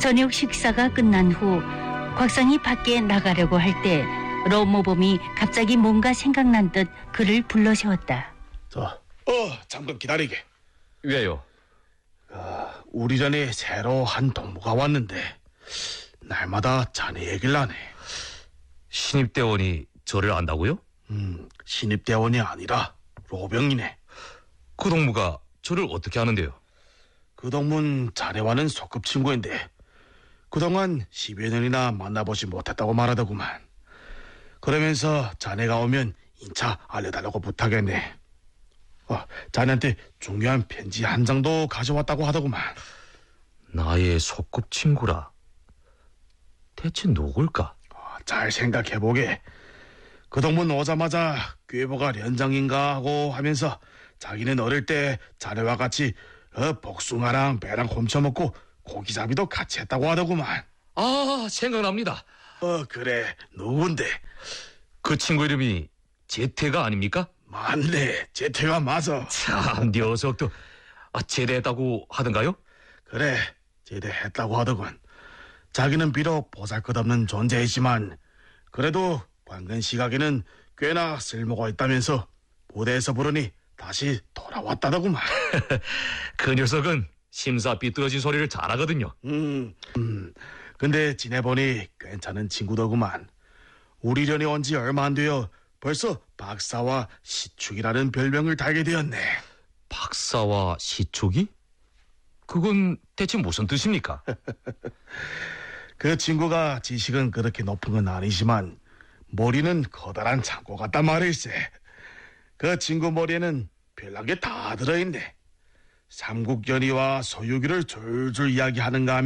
저녁 식사가 끝난 후 곽상이 밖에 나가려고 할 때 롬모범이 갑자기 뭔가 생각난 듯 그를 불러 세웠다. 잠깐 기다리게. 왜요? 우리 전에 새로 한 동무가 왔는데 날마다 자네 얘기를 하네. 신입대원이 저를 안다고요? 신입대원이 아니라 로병이네. 그 동무가 저를 어떻게 아는데요? 그 동문 자네와는 소꿉친구인데 그동안 10여 년이나 만나보지 못했다고 말하더구만. 그러면서 자네가 오면 인차 알려달라고 부탁했네. 자네한테 중요한 편지 한 장도 가져왔다고 하더구만. 나의 소꿉친구라. 대체 누굴까? 잘 생각해보게. 그 동문 오자마자 꾀보가 련장인가 하고 하면서 자기는 어릴 때 자네와 같이 복숭아랑 배랑 훔쳐먹고 고기잡이도 같이 했다고 하더구만. 생각납니다. 그래, 누군데? 그 친구 이름이 재태가 아닙니까? 맞네, 재태가 맞아. 참, 녀석도 제대했다고 하던가요? 그래, 제대했다고 하더군. 자기는 비록 보잘것없는 존재이지만 그래도 관근 시각에는 꽤나 쓸모가 있다면서 부대에서 부르니 다시 돌아왔다더구만. 그 녀석은 심사 삐뚤어진 소리를 잘하거든요. 근데 지내보니 괜찮은 친구더구만. 우리 전에 온 지 얼마 안 되어 벌써 박사와 시축이라는 별명을 달게 되었네. 박사와 시축이? 그건 대체 무슨 뜻입니까? 그 친구가 지식은 그렇게 높은 건 아니지만 머리는 커다란 창고 같단 말일세. 그 친구 머리에는 별난 게 다 들어있네. 삼국연의와 서유기를 줄줄 이야기하는가 하면